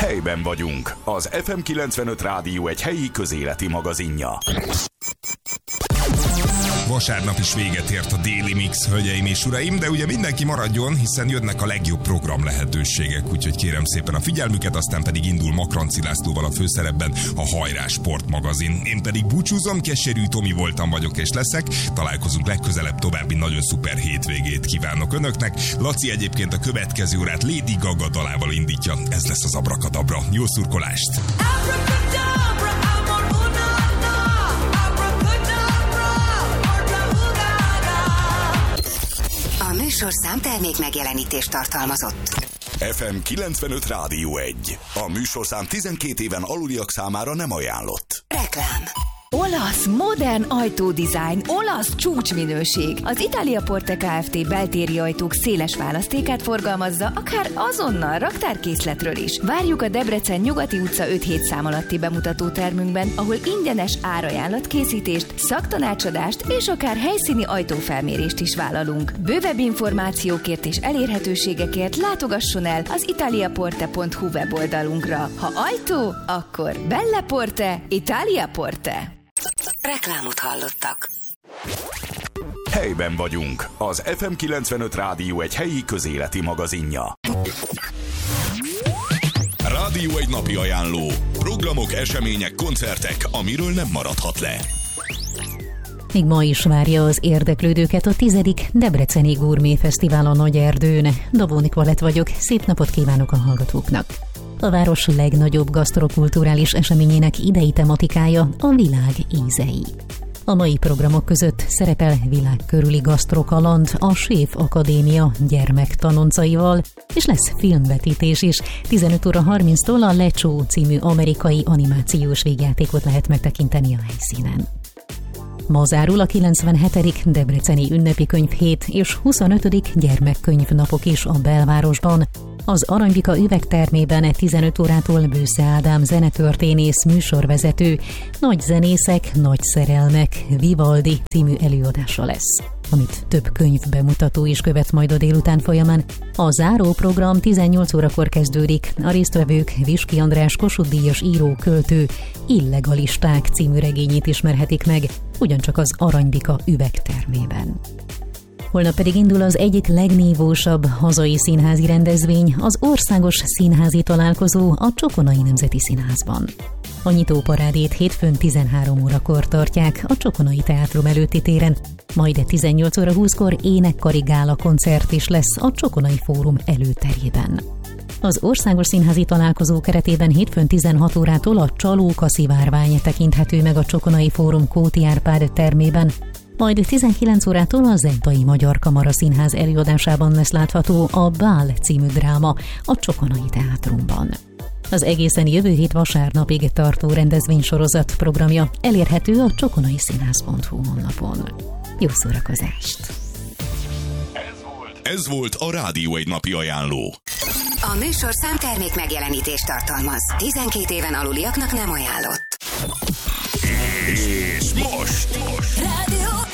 Helyben vagyunk. Az FM 95 Rádió egy helyi közéleti magazinja. Vasárnap is véget ért a Déli Mix, hölgyeim és uraim, de ugye mindenki maradjon, hiszen jönnek a legjobb program lehetőségek, úgyhogy kérem szépen a figyelmüket, aztán pedig indul Makranci Lászlóval a főszerepben a Hajrá Sportmagazin. Én pedig búcsúzom, Keserű Tomi voltam, vagyok és leszek. Találkozunk legközelebb, további nagyon szuper hétvégét kívánok önöknek. Laci egyébként a következő órát Lady Gaga dalával indítja, ez lesz az Abrakadabra. Jó szurkolást! A műsorszám termék megjelenítést tartalmazott. FM 95 Rádió 1. A műsorszám 12 éven aluliak számára nem ajánlott. Reklám. Olasz, modern ajtódizájn, olasz csúcsminőség. Az Italia Porte Kft. Beltéri ajtók széles választékát forgalmazza, akár azonnal raktárkészletről is. Várjuk a Debrecen Nyugati utca 5-7 szám alatti bemutató termünkben, ahol ingyenes árajánlatkészítést, szaktanácsadást és akár helyszíni ajtófelmérést is vállalunk. Bővebb információkért és elérhetőségekért látogasson el az italiaporte.hu weboldalunkra. Ha ajtó, akkor Belle Porte, Italia Porte. Reklámot hallottak. Helyben vagyunk. Az FM 95 Rádió egy helyi közéleti magazinja. Rádió egy napi ajánló. Programok, események, koncertek, amiről nem maradhat le. Még ma is várja az érdeklődőket a 10. Debreceni Gourmet Fesztivál a Nagyerdőn. Dabó Nikolett vagyok, szép napot kívánok a hallgatóknak. A város legnagyobb gasztrokulturális eseményének idei tematikája a világ ízei. A mai programok között szerepel világkörüli gasztrokaland a Séf Akadémia gyermektanoncaival, és lesz filmvetítés is. 15 óra 30-tól a Lecsó című amerikai animációs végjátékot lehet megtekinteni a helyszínen. Ma zárul a 97. Debreceni ünnepi könyvhét és 25. gyermekkönyvnapok is a belvárosban. Az Aranybika üvegtermében 15 órától Bősze Ádám zenetörténész műsorvezető, nagy zenészek, nagy szerelmek, Vivaldi című előadása lesz, amit több könyvbemutató is követ majd a délután folyamán. A záró program 18 órakor kezdődik. A résztvevők Viski András Kossuth-díjas író-költő Illegalisták című regényét ismerhetik meg, ugyancsak az Aranybika üvegtermében. Holnap pedig indul az egyik legnívósabb hazai színházi rendezvény, az országos színházi találkozó a Csokonai Nemzeti Színházban. A nyitóparádét hétfőn 13 órakor tartják a Csokonai Teátrum előtti téren, majd 18 óra 20-kor énekkari gála koncert is lesz a Csokonai Fórum előterében. Az országos színházi találkozó keretében hétfőn 16 órától a Csalóka szivárvány tekinthető meg a Csokonai Fórum Kóti Árpád termében, majd 19 órától a Zentai Magyar Kamara Színház előadásában lesz látható a Bál című dráma a Csokonai Teátrumban. Az egészen jövő hét vasárnapig tartó rendezvénysorozat programja elérhető a csokonaiszínház.hu honlapon. Jó szórakozást! Ez volt a Rádió egy napi ajánló. A műsorszám termék megjelenítést tartalmaz. 12 éven aluliaknak nem ajánlott. És most! Rádió